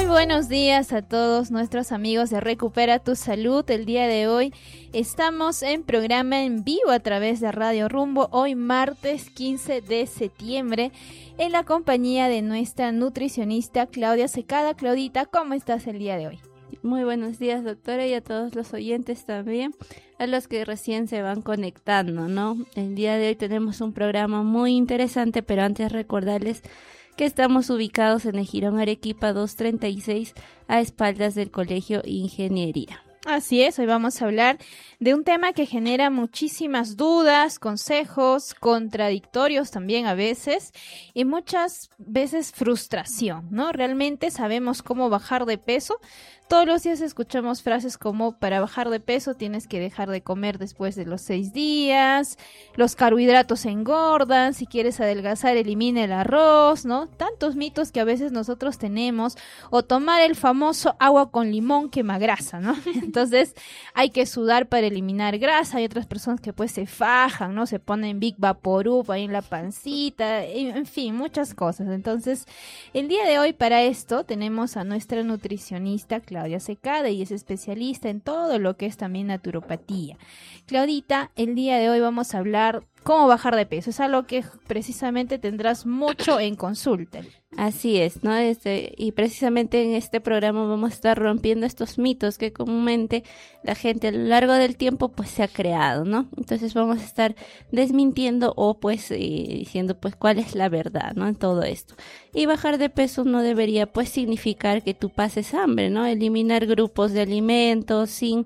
buenos días a todos nuestros amigos de Recupera tu Salud. El día de hoy estamos en programa en vivo a través de Radio Rumbo, hoy martes 15 de septiembre, en la compañía de nuestra nutricionista Claudia Secada. Claudita, ¿cómo estás el día de hoy? Muy buenos días, doctora, y a todos los oyentes también, a los que recién se van conectando, ¿no? El día de hoy tenemos un programa muy interesante, pero antes recordarles que estamos ubicados en el Jirón Arequipa 236, a espaldas del Colegio Ingeniería. Así es, hoy vamos a hablar de un tema que genera muchísimas dudas, consejos, contradictorios también a veces, y muchas veces frustración, ¿no? Realmente sabemos cómo bajar de peso. Todos los días escuchamos frases como: para bajar de peso tienes que dejar de comer después de los 6 días, los carbohidratos engordan, si quieres adelgazar elimina el arroz, ¿no? Tantos mitos que a veces nosotros tenemos, o tomar el famoso agua con limón quema grasa, ¿no? Entonces hay que sudar para eliminar grasa. Hay otras personas que pues se fajan, ¿no? Se ponen Big Vaporub ahí en la pancita, en fin, muchas cosas. Entonces el día de hoy para esto tenemos a nuestra nutricionista Claudia Secada, y es especialista en todo lo que es también naturopatía. Claudita, el día de hoy vamos a hablar cómo bajar de peso. Es algo que precisamente tendrás mucho en consulta. Así es, ¿no? Y precisamente en este programa vamos a estar rompiendo estos mitos que comúnmente la gente a lo largo del tiempo pues se ha creado, ¿no? Entonces vamos a estar desmintiendo o pues diciendo pues cuál es la verdad, ¿no? En todo esto. Y bajar de peso no debería pues significar que tú pases hambre, ¿no? Eliminar grupos de alimentos sin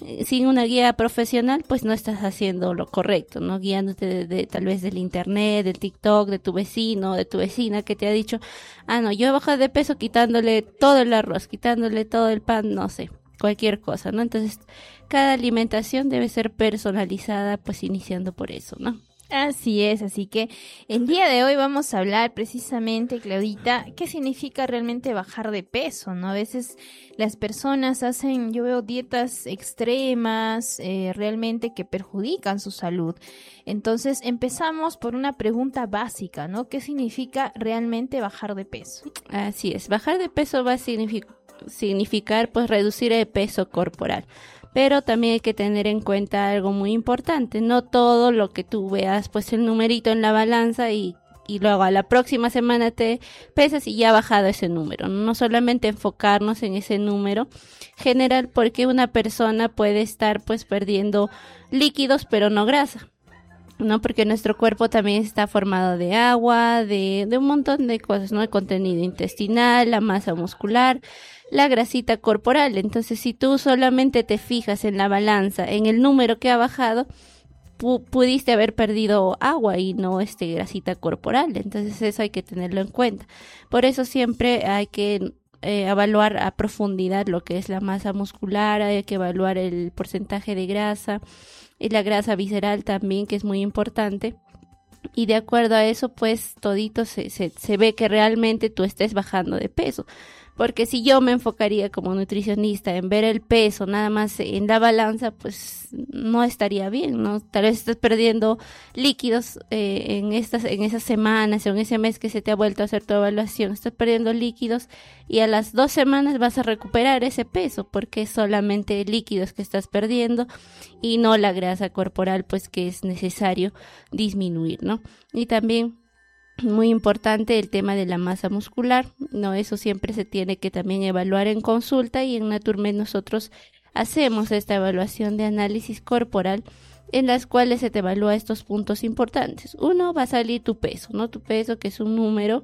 una guía profesional, pues no estás haciendo lo correcto, ¿no? Guiándote tal vez del internet, del TikTok, de tu vecino, de tu vecina que te ha dicho: no, yo bajo de peso quitándole todo el arroz, quitándole todo el pan, no sé, cualquier cosa, ¿no? Entonces, cada alimentación debe ser personalizada, pues iniciando por eso, ¿no? Así es, así que el día de hoy vamos a hablar precisamente, Claudita, qué significa realmente bajar de peso, ¿no? A veces las personas hacen, yo veo dietas extremas, realmente que perjudican su salud. Entonces empezamos por una pregunta básica, ¿no? ¿Qué significa realmente bajar de peso? Así es, bajar de peso va a significar pues reducir el peso corporal. Pero también hay que tener en cuenta algo muy importante: no todo lo que tú veas pues el numerito en la balanza y luego a la próxima semana te pesas y ya ha bajado ese número. No solamente enfocarnos en ese número general, porque una persona puede estar pues perdiendo líquidos pero no grasa, ¿no? Porque nuestro cuerpo también está formado de agua, de un montón de cosas, ¿no? El contenido intestinal, la masa muscular, la grasita corporal. Entonces, si tú solamente te fijas en la balanza, en el número que ha bajado, pudiste haber perdido agua y no grasita corporal. Entonces, eso hay que tenerlo en cuenta. Por eso siempre hay que evaluar a profundidad lo que es la masa muscular, hay que evaluar el porcentaje de grasa y la grasa visceral también, que es muy importante. Y de acuerdo a eso, pues todito se ve que realmente tú estés bajando de peso. Porque si yo me enfocaría como nutricionista en ver el peso nada más en la balanza, pues no estaría bien, ¿no? Tal vez estés perdiendo líquidos en esas semanas o en ese mes que se te ha vuelto a hacer tu evaluación. Estás perdiendo líquidos y a las 2 semanas vas a recuperar ese peso, porque es solamente líquidos que estás perdiendo y no la grasa corporal, pues que es necesario disminuir, ¿no? Y también muy importante el tema de la masa muscular, ¿no? Eso siempre se tiene que también evaluar en consulta, y en Naturmed nosotros hacemos esta evaluación de análisis corporal en las cuales se te evalúa estos puntos importantes. Uno, va a salir tu peso, ¿no? Tu peso, que es un número.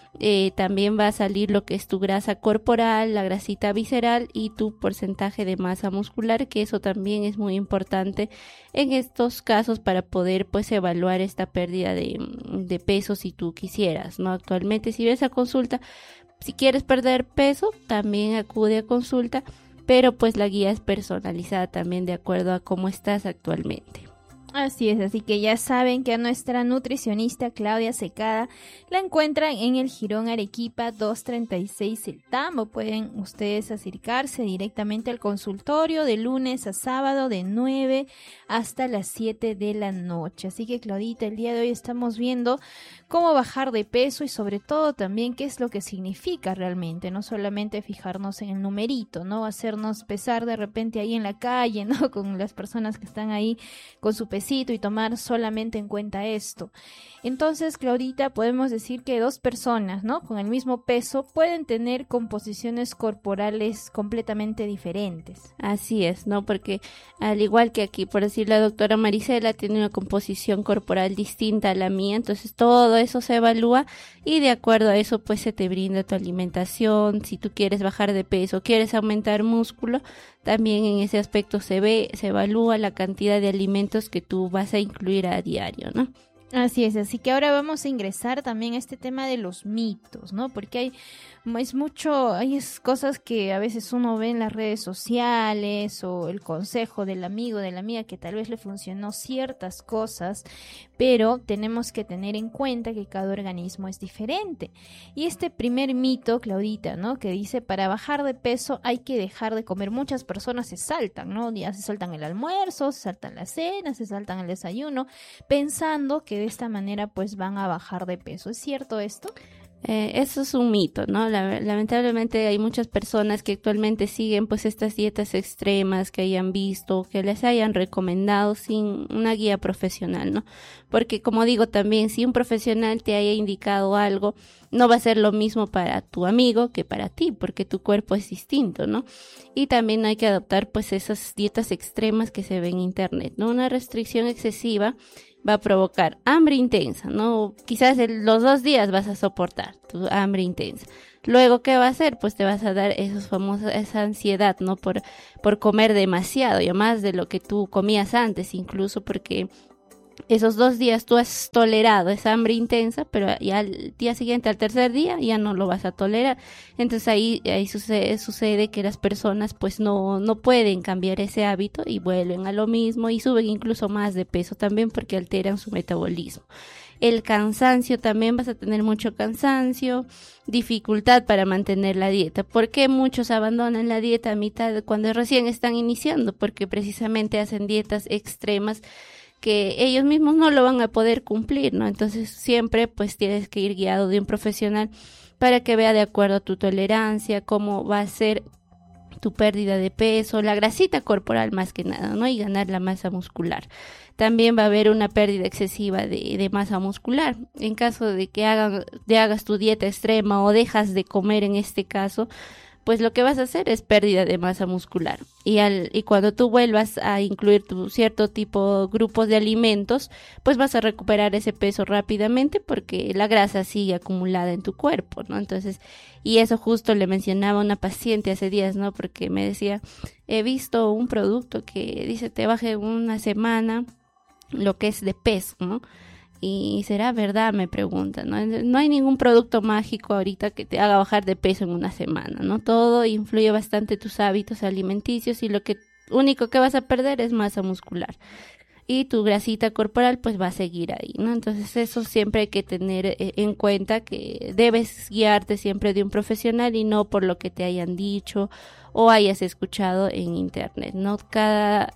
También va a salir lo que es tu grasa corporal, la grasita visceral y tu porcentaje de masa muscular, que eso también es muy importante en estos casos para poder pues evaluar esta pérdida de peso si tú quisieras, ¿no? Actualmente, si ves a consulta, si quieres perder peso, también acude a consulta, pero pues la guía es personalizada también de acuerdo a cómo estás actualmente. Así es, así que ya saben que a nuestra nutricionista Claudia Secada la encuentran en el Jirón Arequipa 236 El Tambo. Pueden ustedes acercarse directamente al consultorio de lunes a sábado de 9 hasta las 7 de la noche. Así que Claudita, el día de hoy estamos viendo cómo bajar de peso y sobre todo también qué es lo que significa realmente, no solamente fijarnos en el numerito, no hacernos pesar de repente ahí en la calle, ¿no? Con las personas que están ahí con su pesito y tomar solamente en cuenta esto. Entonces, Claudita, podemos decir que dos personas, ¿no? Con el mismo peso pueden tener composiciones corporales completamente diferentes. Así es, ¿no? Porque al igual que aquí, por decir, la doctora Marisela tiene una composición corporal distinta a la mía, entonces todo eso se evalúa y de acuerdo a eso pues se te brinda tu alimentación. Si tú quieres bajar de peso, quieres aumentar músculo, también en ese aspecto se evalúa la cantidad de alimentos que tú vas a incluir a diario, ¿no? Así es, así que ahora vamos a ingresar también a este tema de los mitos, ¿no? Porque hay cosas que a veces uno ve en las redes sociales o el consejo del amigo, de la amiga que tal vez le funcionó ciertas cosas, pero tenemos que tener en cuenta que cada organismo es diferente. Y este primer mito, Claudita, ¿no? Que dice, para bajar de peso hay que dejar de comer. Muchas personas se saltan, ¿no? Ya se saltan el almuerzo, se saltan la cena, se saltan el desayuno, pensando que de esta manera pues van a bajar de peso. ¿Es cierto esto? Eso es un mito, ¿no? Lamentablemente hay muchas personas que actualmente siguen pues estas dietas extremas que hayan visto, que les hayan recomendado sin una guía profesional, ¿no? Porque como digo también, si un profesional te haya indicado algo, no va a ser lo mismo para tu amigo que para ti, porque tu cuerpo es distinto, ¿no? Y también hay que adoptar pues esas dietas extremas que se ven en internet, ¿no? Una restricción excesiva va a provocar hambre intensa, ¿no? Quizás los 2 días vas a soportar tu hambre intensa. Luego, ¿qué va a hacer? Pues te vas a dar esa ansiedad, ¿no? Por comer demasiado, ya más de lo que tú comías antes, incluso porque esos 2 días tú has tolerado esa hambre intensa, pero ya al día siguiente, al tercer día, ya no lo vas a tolerar. Entonces ahí sucede que las personas pues no pueden cambiar ese hábito y vuelven a lo mismo y suben incluso más de peso también porque alteran su metabolismo. El cansancio también, vas a tener mucho cansancio, dificultad para mantener la dieta. ¿Por qué muchos abandonan la dieta a mitad cuando recién están iniciando? Porque precisamente hacen dietas extremas que ellos mismos no lo van a poder cumplir, ¿no? Entonces siempre pues tienes que ir guiado de un profesional para que vea de acuerdo a tu tolerancia, cómo va a ser tu pérdida de peso, la grasita corporal más que nada, ¿no? Y ganar la masa muscular. También va a haber una pérdida excesiva de masa muscular. En caso de que hagas tu dieta extrema o dejas de comer en este caso, pues lo que vas a hacer es pérdida de masa muscular. Y cuando tú vuelvas a incluir tu cierto tipo, grupos de alimentos, pues vas a recuperar ese peso rápidamente porque la grasa sigue acumulada en tu cuerpo, ¿no? Entonces, y eso justo le mencionaba a una paciente hace días, ¿no? Porque me decía, he visto un producto que dice te baje en una semana lo que es de peso, ¿no? ¿Y será verdad? Me preguntan, ¿no? No hay ningún producto mágico ahorita que te haga bajar de peso en una semana, ¿no? Todo influye bastante tus hábitos alimenticios y lo único que vas a perder es masa muscular. Y tu grasita corporal pues va a seguir ahí, ¿no? Entonces eso siempre hay que tener en cuenta que debes guiarte siempre de un profesional y no por lo que te hayan dicho o hayas escuchado en internet, ¿no? Cada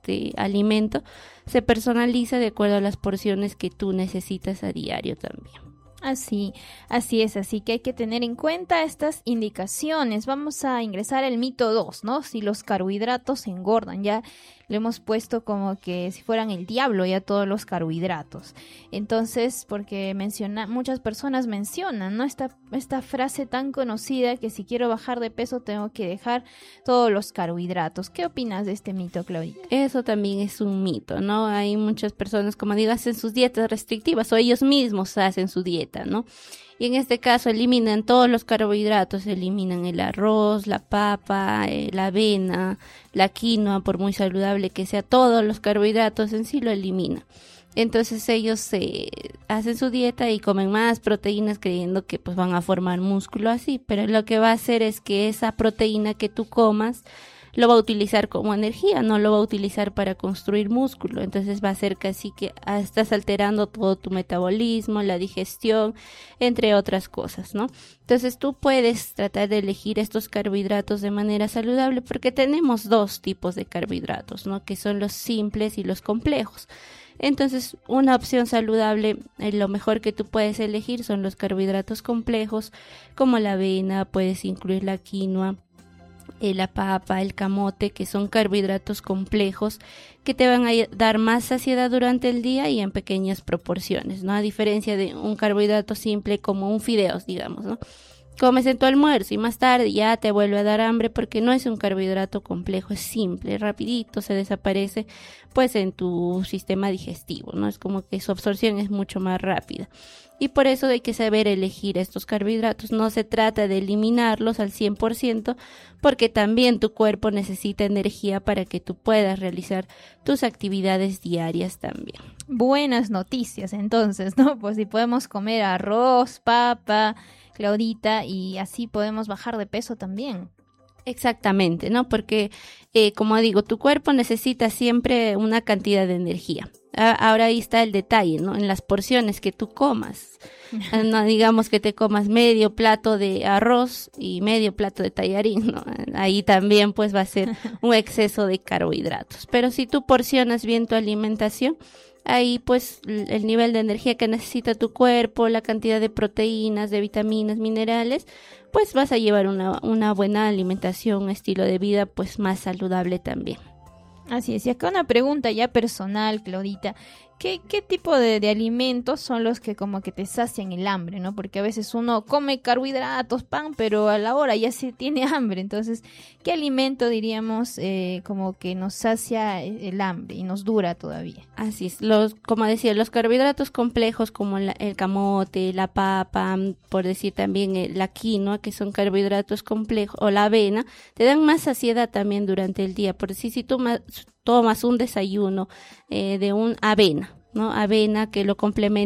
alimento se personaliza de acuerdo a las porciones que tú necesitas a diario también. Así es, así que hay que tener en cuenta estas indicaciones. Vamos a ingresar al mito 2, ¿no? Si los carbohidratos engordan, ya lo hemos puesto como que si fueran el diablo ya todos los carbohidratos. Entonces, porque muchas personas mencionan, ¿no? Esta frase tan conocida que si quiero bajar de peso tengo que dejar todos los carbohidratos. ¿Qué opinas de este mito, Claudita? Eso también es un mito, ¿no? Hay muchas personas, como digo, hacen sus dietas restrictivas o ellos mismos hacen su dieta, ¿no? Y en este caso eliminan todos los carbohidratos, eliminan el arroz, la papa, la avena, la quinoa, por muy saludable que sea, todos los carbohidratos en sí lo eliminan. Entonces ellos hacen su dieta y comen más proteínas creyendo que pues van a formar músculo así, pero lo que va a hacer es que esa proteína que tú comas lo va a utilizar como energía, no lo va a utilizar para construir músculo. Entonces va a ser casi que estás alterando todo tu metabolismo, la digestión, entre otras cosas, ¿no? Entonces tú puedes tratar de elegir estos carbohidratos de manera saludable porque tenemos dos tipos de carbohidratos, ¿no? Que son los simples y los complejos. Entonces, una opción saludable, lo mejor que tú puedes elegir son los carbohidratos complejos, como la avena, puedes incluir la quinoa, la papa, el camote, que son carbohidratos complejos que te van a dar más saciedad durante el día y en pequeñas proporciones, ¿no? A diferencia de un carbohidrato simple como un fideos, digamos, ¿no? Comes en tu almuerzo y más tarde ya te vuelve a dar hambre porque no es un carbohidrato complejo, es simple, rapidito se desaparece pues en tu sistema digestivo, ¿no? Es como que su absorción es mucho más rápida. Y por eso hay que saber elegir estos carbohidratos. No se trata de eliminarlos al 100% porque también tu cuerpo necesita energía para que tú puedas realizar tus actividades diarias también. Buenas noticias entonces, ¿no? Pues si podemos comer arroz, papa, Claudita, y así podemos bajar de peso también. Exactamente, ¿no? Porque, como digo, tu cuerpo necesita siempre una cantidad de energía. Ahora ahí está el detalle, ¿no? En las porciones que tú comas. No digamos que te comas medio plato de arroz y medio plato de tallarín, ¿no? Ahí también pues va a ser un exceso de carbohidratos. Pero si tú porcionas bien tu alimentación, ahí pues el nivel de energía que necesita tu cuerpo, la cantidad de proteínas, de vitaminas, minerales, pues vas a llevar una buena alimentación, un estilo de vida pues más saludable también. Así es, y acá una pregunta ya personal, Claudita. ¿Qué tipo de alimentos son los que como que te sacian el hambre, ¿no? Porque a veces uno come carbohidratos, pan, pero a la hora ya se tiene hambre. Entonces, ¿qué alimento diríamos como que nos sacia el hambre y nos dura todavía? Así es, como decía, los carbohidratos complejos como el camote, la papa, por decir también la quinoa, que son carbohidratos complejos, o la avena, te dan más saciedad también durante el día. Por decir, si tú tomas un desayuno de un avena, ¿no? Avena que lo complementa